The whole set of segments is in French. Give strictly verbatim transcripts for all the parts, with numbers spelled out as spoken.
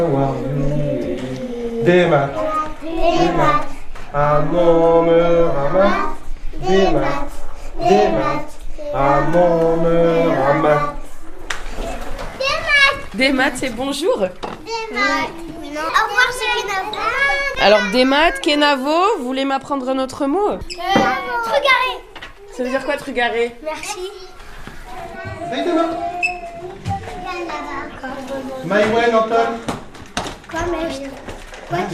Des maths, des maths, un nombre à maths, des maths, des maths, un nombre à maths. Des maths, c'est bonjour. Des maths. Non. Au revoir, c'est Kenavo. Alors, des maths, Kenavo, vous voulez m'apprendre un autre mot? Euh, Trugaré. Ça veut dire quoi, trugaré? Merci. Maïwen, Anton. Quoi, mais Quoi, tu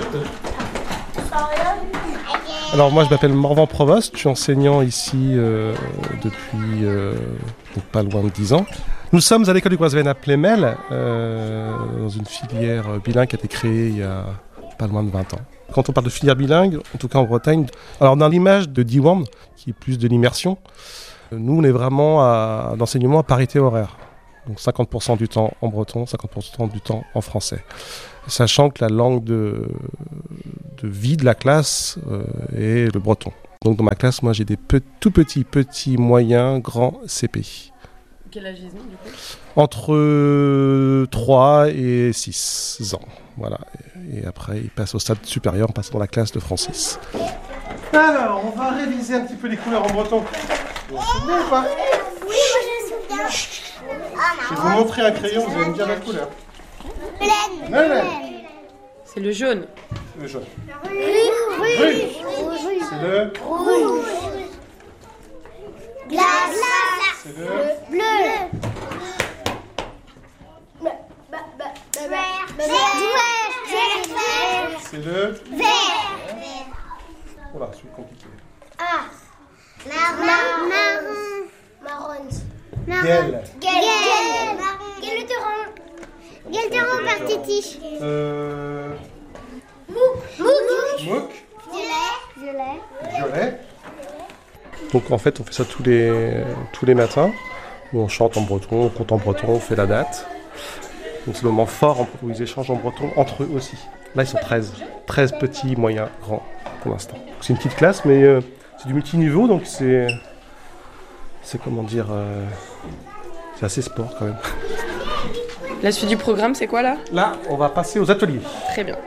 Alors moi je m'appelle Morvan Provost, je suis enseignant ici euh, depuis euh, donc pas loin de dix ans. Nous sommes à l'école du Croisven à Plémel, euh, dans une filière bilingue qui a été créée il y a pas loin de vingt ans. Quand on parle de filière bilingue, en tout cas en Bretagne, alors dans l'image de D one, qui est plus de l'immersion, nous on est vraiment à l'enseignement à parité horaire. Donc cinquante pour cent du temps en breton, cinquante pour cent du temps en français. Sachant que la langue de, de vie de la classe euh, est le breton. Donc dans ma classe, moi j'ai des pe- tout petits, petits, moyens, grands C P. Quel âge ils ont du coup? Entre euh, trois et six ans. Voilà. Et, et après, ils passent au stade supérieur en passant dans la classe de Francis. Alors, on va réviser un petit peu les couleurs en breton. Vous vous souvenez ou pas? Oui, moi je me souviens. Je vais vous montrer un crayon, vous allez me dire la couleur. Pleine. Pleine. C'est le jaune. Le jaune. Rouge. Rouge. C'est le... Rouge. Glace. C'est le... Bleu. Vert. C'est le... Vert. Voilà, c'est compliqué. Ah. Marron. Marron. Guel. Guel. Guelteron. Guelteron par Titi. Euh... Mouk. Mouk. Mouk. Violet. Violet. Violet. Donc en fait, on fait ça tous les, tous les matins, où on chante en breton, on compte en breton, on fait la date. Donc c'est le moment fort où ils échangent en breton entre eux aussi. Là, ils sont treize. treize petits, moyens, grands, pour l'instant. C'est une petite classe, mais euh, c'est du multiniveau, donc c'est... C'est comment dire... Euh, c'est assez sport quand même. La suite du programme, c'est quoi là? Là, on va passer aux ateliers. Très bien.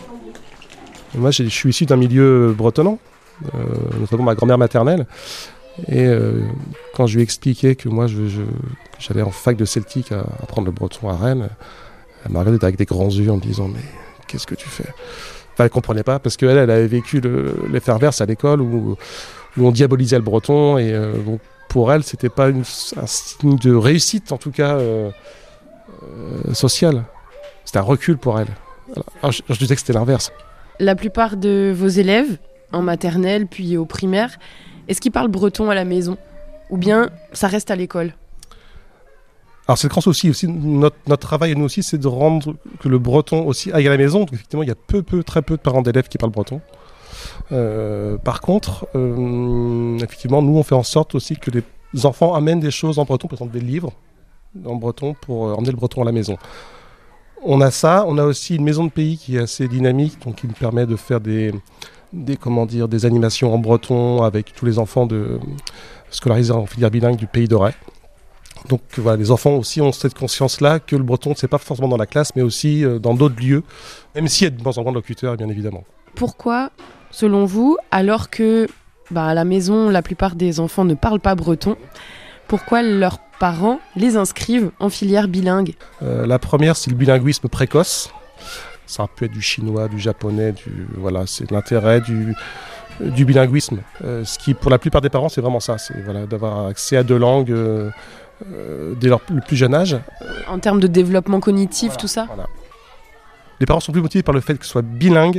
Moi, je suis issu d'un milieu bretonnant, euh, notamment ma grand-mère maternelle. Et euh, quand je lui ai expliqué que moi, je, je, que j'allais en fac de celtique à apprendre le breton à Rennes, elle m'a regardé avec des grands yeux en me disant « Mais qu'est-ce que tu fais ?» Enfin, elle ne comprenait pas, parce qu'elle, elle avait vécu le, l'efferverse à l'école où, où on diabolisait le breton. Et euh, bon, pour elle, c'était pas une, un signe de réussite, en tout cas euh, euh, sociale. C'était un recul pour elle. Alors, je, je disais que c'était l'inverse. La plupart de vos élèves, en maternelle puis au primaire, est-ce qu'ils parlent breton à la maison? Ou bien ça reste à l'école? Alors c'est le grand souci aussi, notre, notre travail à nous aussi, c'est de rendre que le breton aussi aille à la maison. Donc effectivement, il y a peu, peu, très peu de parents d'élèves qui parlent breton. Euh, par contre, euh, effectivement, nous on fait en sorte aussi que les enfants amènent des choses en breton, par exemple des livres en breton pour euh, emmener le breton à la maison. On a ça, on a aussi une maison de pays qui est assez dynamique, donc qui nous permet de faire des, des, comment dire, des animations en breton avec tous les enfants de, scolarisés en filière bilingue du Pays d'Auray. Donc voilà, les enfants aussi ont cette conscience-là que le breton, c'est pas forcément dans la classe, mais aussi euh, dans d'autres lieux, même s'il y a de temps en temps de locuteurs, bien évidemment. Pourquoi, selon vous, alors que bah, à la maison, la plupart des enfants ne parlent pas breton, pourquoi leurs parents les inscrivent en filière bilingue? euh, La première, c'est le bilinguisme précoce. Ça peut être du chinois, du japonais, du, voilà, c'est l'intérêt du, du bilinguisme. Euh, ce qui, pour la plupart des parents, c'est vraiment ça, c'est voilà, d'avoir accès à deux langues euh, euh, dès leur, le plus jeune âge. En termes de développement cognitif, Voilà, tout ça voilà. Les parents sont plus motivés par le fait que ce soit bilingue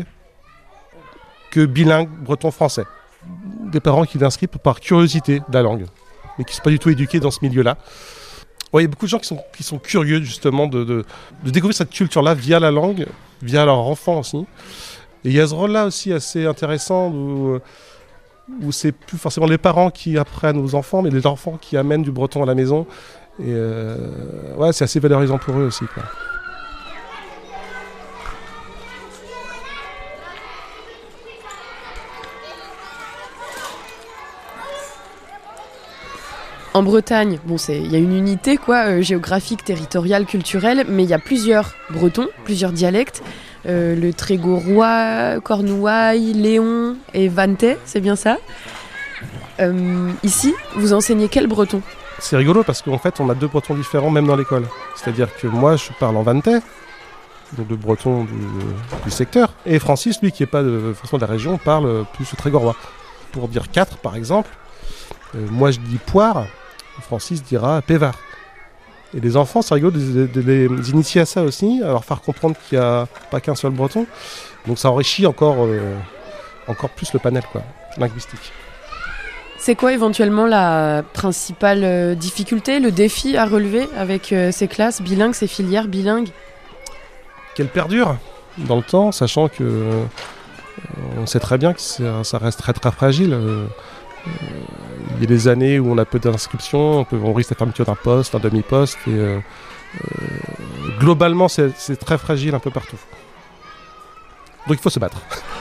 que bilingue breton-français. Des parents qui l'inscrivent par curiosité de la langue, mais qui ne sont pas du tout éduqués dans ce milieu-là. Ouais, il y a beaucoup de gens qui sont, qui sont curieux justement de, de, de découvrir cette culture-là via la langue, via leur enfant aussi. Et il y a ce rôle-là aussi assez intéressant où, où c'est plus forcément les parents qui apprennent aux enfants, mais les enfants qui amènent du breton à la maison. Et euh, ouais, c'est assez valorisant pour eux aussi, quoi. En Bretagne, bon, c'est, il y a une unité quoi, euh, géographique, territoriale, culturelle, mais il y a plusieurs bretons, plusieurs dialectes. Euh, le Trégorois, Cornouaille, Léon et Vantais, c'est bien ça. Euh, ici, vous enseignez quel breton ? C'est rigolo parce qu'en fait, on a deux bretons différents même dans l'école. C'est-à-dire que moi, je parle en vantais, donc le breton du, du secteur, et Francis, lui, qui n'est pas de, de la région, parle plus le Trégorois. Pour dire quatre, par exemple, euh, moi je dis poire, Francis dira pévard. Et les enfants, c'est rigolo de, de, de les initier à ça aussi, à leur faire comprendre qu'il n'y a pas qu'un seul breton. Donc ça enrichit encore, euh, encore plus le panel quoi, linguistique. C'est quoi éventuellement la principale euh, difficulté, le défi à relever avec euh, ces classes bilingues, ces filières bilingues ? Qu'elles perdurent dans le temps, sachant que euh, on sait très bien que ça, ça reste très très fragile. Euh, il y a des années où on a peu d'inscriptions, on, peut, on risque la fermeture d'un poste, d'un demi-poste. Et, euh, euh, globalement, c'est, c'est très fragile un peu partout. Donc il faut se battre.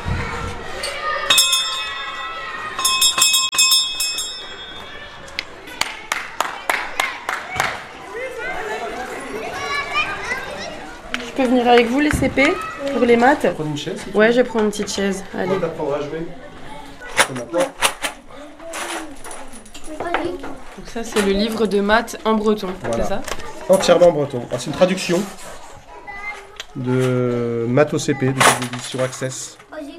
Je peux venir avec vous les C P pour les maths ? Prends une chaise. Ouais, je prends une petite chaise. Allez. On va t'apprendre à jouer. Donc ça, c'est le livre de maths en breton, Voilà. C'est ça ? Entièrement en breton. Alors, c'est une traduction de maths au C P, de l'édition Access.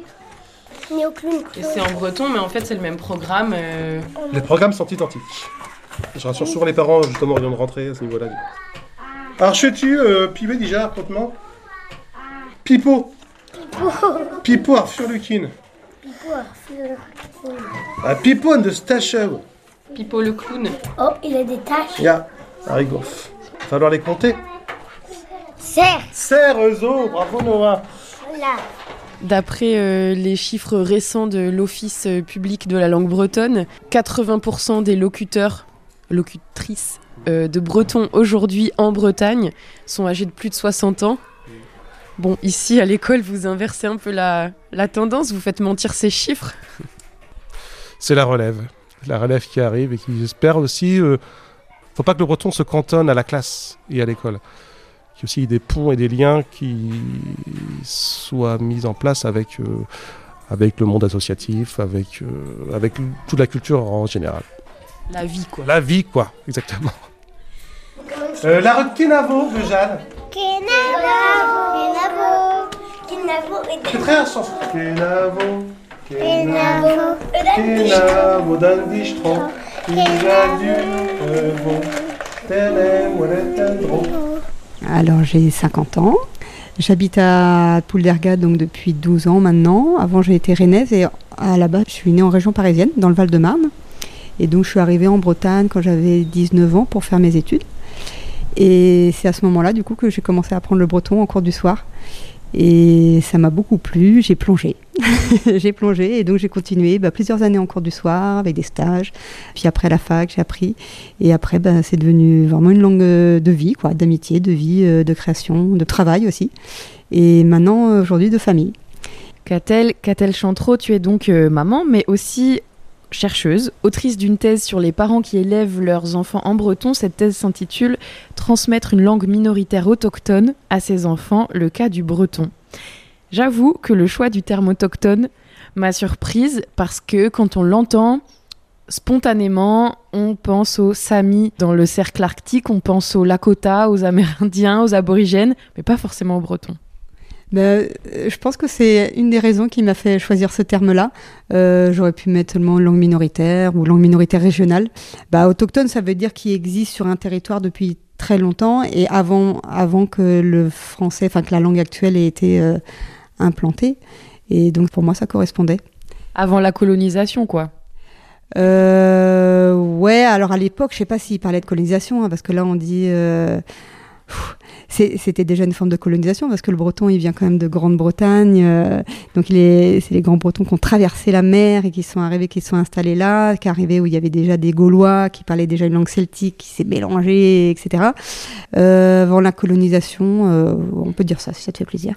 Et c'est en breton, mais en fait, c'est le même programme. Euh... Les programmes sont identiques. Je rassure souvent les parents, justement, qui viennent de rentrer à ce niveau-là. Alors, je tu euh, Pibé déjà, complètement Pipo. Pipo Arfurlukin. Ah, Pipo and the Stashow. Pipo le clown. Oh, il a des taches. Ya, Arigoff. Il va falloir les compter. Serre. Serre, Euzo, bravo Noah. Là. D'après euh, les chiffres récents de l'Office public de la langue bretonne, quatre-vingts pour cent des locuteurs, locutrices euh, de breton aujourd'hui en Bretagne sont âgés de plus de soixante ans. Bon, ici à l'école, vous inversez un peu la, la tendance, vous faites mentir ces chiffres. C'est la relève. La relève qui arrive et qui, j'espère aussi... Euh, faut pas que le breton se cantonne à la classe et à l'école. Qu'il y ait aussi des ponts et des liens qui soient mis en place avec, euh, avec le monde associatif, avec, euh, avec toute la culture en général. La vie, quoi. La vie, quoi, exactement. Euh, la rue de Kenavo de Jeanne. Kenavo. Kenavo. C'est très intense. Kenavo. Kenavo. Kenavo d'un distro. Il a du bon. Telem, Walletendro. Alors j'ai cinquante ans, j'habite à Pouldergat donc depuis douze ans maintenant. Avant j'ai été rennaise et à la base je suis née en région parisienne, dans le Val-de-Marne. Et donc je suis arrivée en Bretagne quand j'avais dix-neuf ans pour faire mes études. Et c'est à ce moment-là du coup que j'ai commencé à apprendre le breton en cours du soir. Et ça m'a beaucoup plu, j'ai plongé. j'ai plongé et donc j'ai continué bah, plusieurs années en cours du soir avec des stages. Puis après la fac, j'ai appris. Et après, bah, c'est devenu vraiment une langue de vie, quoi, d'amitié, de vie, de création, de travail aussi. Et maintenant, aujourd'hui, de famille. Catel, Catel Chantreau, tu es donc euh, maman, mais aussi chercheuse, autrice d'une thèse sur les parents qui élèvent leurs enfants en breton. Cette thèse s'intitule « Transmettre une langue minoritaire autochtone à ses enfants, le cas du breton ». J'avoue que le choix du terme autochtone m'a surprise parce que quand on l'entend, spontanément, on pense aux Samis dans le cercle arctique, on pense aux Lakota, aux Amérindiens, aux Aborigènes, mais pas forcément aux Bretons. Ben, je pense que c'est une des raisons qui m'a fait choisir ce terme-là. Euh, j'aurais pu mettre seulement langue minoritaire ou langue minoritaire régionale. Ben, autochtone, ça veut dire qu'il existe sur un territoire depuis très longtemps et avant, avant que le français, enfin que la langue actuelle ait été euh, implantée. Et donc pour moi, ça correspondait. Avant la colonisation, quoi. Euh, ouais, alors à l'époque, je sais pas s'il parlait de colonisation, hein, parce que là on dit... Euh, pff, c'est, c'était déjà une forme de colonisation, parce que le breton, il vient quand même de Grande-Bretagne, euh, donc il est, c'est les grands bretons qui ont traversé la mer et qui sont arrivés, qui sont installés là, qui arrivaient où il y avait déjà des Gaulois, qui parlaient déjà une langue celtique, qui s'est mélangée, et cetera. Euh, avant la colonisation, euh, on peut dire ça, si ça te fait plaisir.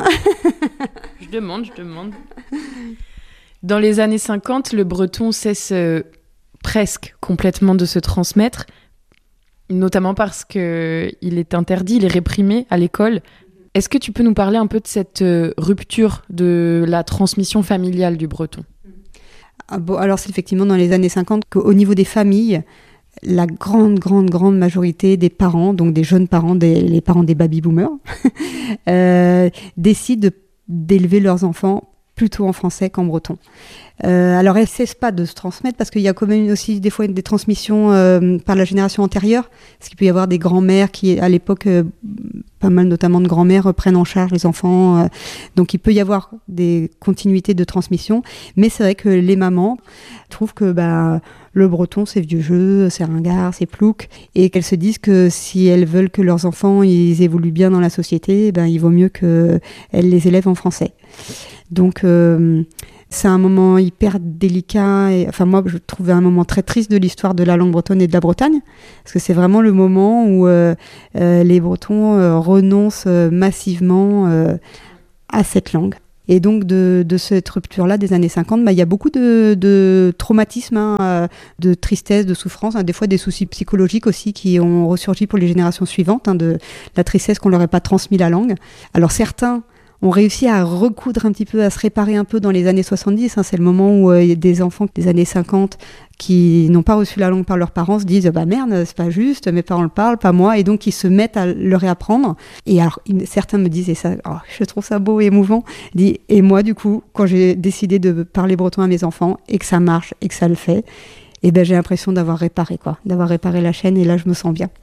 Je demande, je demande. Dans les années cinquante, le breton cesse euh, presque complètement de se transmettre, notamment parce qu'il est interdit, il est réprimé à l'école. Est-ce que tu peux nous parler un peu de cette rupture de la transmission familiale du breton ? Ah bon, alors c'est effectivement dans les années cinquante qu'au niveau des familles, la grande, grande, grande majorité des parents, donc des jeunes parents, des, les parents des baby-boomers, euh, décident de, d'élever leurs enfants plutôt en français qu'en breton. Euh, alors, elles ne cessent pas de se transmettre parce qu'il y a quand même aussi des fois des transmissions euh, par la génération antérieure. Parce qu'il peut y avoir des grands-mères qui, à l'époque, euh, pas mal notamment de grands-mères, euh, prennent en charge les enfants. Euh, donc, il peut y avoir des continuités de transmission. Mais c'est vrai que les mamans trouvent que bah, le breton, c'est vieux jeu, c'est ringard, c'est plouc. Et qu'elles se disent que si elles veulent que leurs enfants ils évoluent bien dans la société, ben, il vaut mieux qu'elles les élèvent en français. Donc... Euh, c'est un moment hyper délicat. Et, enfin, moi, je trouvais un moment très triste de l'histoire de la langue bretonne et de la Bretagne. Parce que c'est vraiment le moment où euh, euh, les Bretons euh, renoncent euh, massivement euh, à cette langue. Et donc, de, de cette rupture-là des années cinquante, bah, y a beaucoup de, de traumatisme, hein, de tristesse, de souffrance, hein, des fois des soucis psychologiques aussi qui ont ressurgi pour les générations suivantes, hein, de la tristesse qu'on leur ait pas transmis la langue. Alors, certains ont réussi à recoudre un petit peu, à se réparer un peu dans les années soixante-dix. Hein, c'est le moment où il euh, y a des enfants des années cinquante qui n'ont pas reçu la langue par leurs parents se disent « bah merde, c'est pas juste, mes parents le parlent, pas moi », et donc ils se mettent à le réapprendre. Et alors, certains me disent, et ça, oh, je trouve ça beau et émouvant, dit, et moi du coup, quand j'ai décidé de parler breton à mes enfants, et que ça marche, et que ça le fait, et ben j'ai l'impression d'avoir réparé, quoi, d'avoir réparé la chaîne, et là je me sens bien.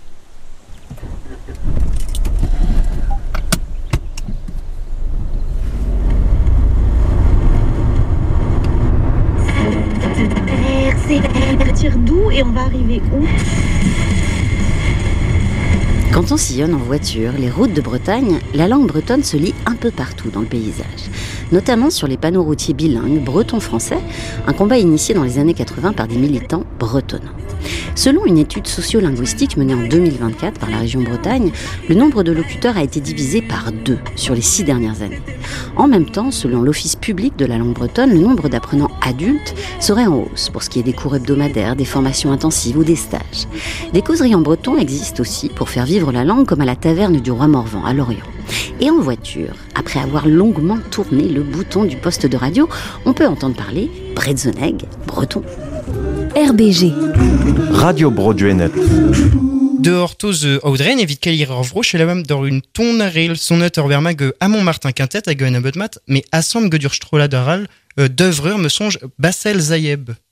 On partir d'où et on va arriver où ? Quand on sillonne en voiture les routes de Bretagne, la langue bretonne se lit un peu partout dans le paysage, notamment sur les panneaux routiers bilingues breton-français, un combat initié dans les années quatre-vingts par des militants bretonnants. Selon une étude sociolinguistique menée en deux mille vingt-quatre par la région Bretagne, le nombre de locuteurs a été divisé par deux sur les six dernières années. En même temps, selon l'Office public de la langue bretonne, le nombre d'apprenants adultes serait en hausse pour ce qui est des cours hebdomadaires, des formations intensives ou des stages. Des causeries en breton existent aussi pour faire vivre la langue, comme à la taverne du Roi Morvan à Lorient. Et en voiture, après avoir longuement tourné le bouton du poste de radio, on peut entendre parler Bretzoneg breton. R B G Radio Broduenet. De hortoz audren evit kelir ar vroch e lavam d'or un ton a reel sonnet ur vermag a Montmartin Quintet hag un abotmat, mais assemble que dur strola d'aral d'œuvre me songe Bassel Zayeb.